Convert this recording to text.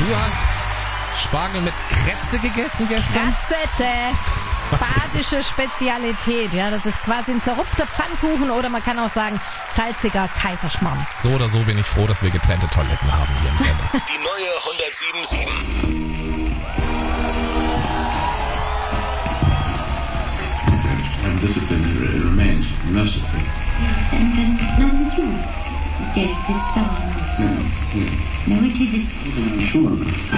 Du hast Spargel mit Kretze gegessen gestern? Kratzete. Badische Spezialität. Ja, das ist quasi ein zerrupfter Pfannkuchen oder man kann auch sagen salziger Kaiserschmarrn. So oder so bin ich froh, dass wir getrennte Toiletten haben hier im Sender. Die neue 107.7. Undiscipline remains merciful. Yes, and number 2. Death is far. Yes. No, it isn't. Sure.